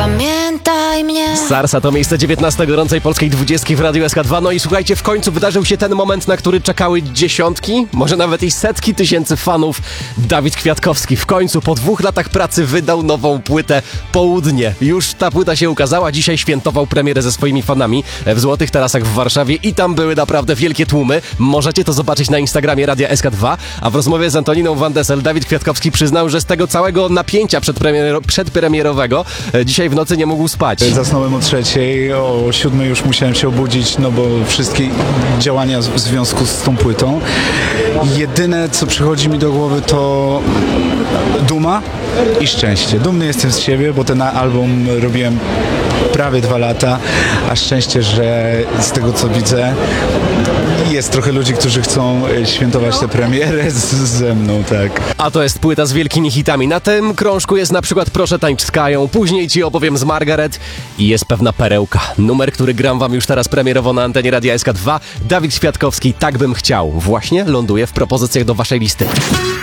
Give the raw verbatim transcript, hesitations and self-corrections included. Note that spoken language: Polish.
Zapamiętaj mnie. Sarsa to miejsce dziewiętnaste gorącej polskiej dwudziestki w Radiu S K dwa. No i słuchajcie, w końcu wydarzył się ten moment, na który czekały dziesiątki, może nawet i setki tysięcy fanów. Dawid Kwiatkowski w końcu po dwóch latach pracy wydał nową płytę Południe. Już ta płyta się ukazała, dzisiaj świętował premierę ze swoimi fanami w Złotych Tarasach w Warszawie i tam były naprawdę wielkie tłumy. Możecie to zobaczyć na Instagramie Radia S K dwa, a w rozmowie z Antoniną Van Dessel Dawid Kwiatkowski przyznał, że z tego całego napięcia przedpremiero- przedpremierowego e, dzisiaj w nocy nie mógł spać. Zasnąłem o trzeciej, o siódmej już musiałem się obudzić, no bo wszystkie działania w związku z tą płytą. Jedyne, co przychodzi mi do głowy, to duma i szczęście. Dumny jestem z siebie, bo ten album robiłem prawie dwa lata, a szczęście, że z tego, co widzę, jest trochę ludzi, którzy chcą świętować tę premierę z, ze mną, tak. A to jest płyta z wielkimi hitami. Na tym krążku jest na przykład Proszę tańcz z Kają, później ci opowiem z Margaret i jest pewna perełka. Numer, który gram wam już teraz premierowo na antenie Radia S K dwa. Dawid Kwiatkowski, Tak bym chciał. Właśnie ląduje w propozycjach do waszej listy.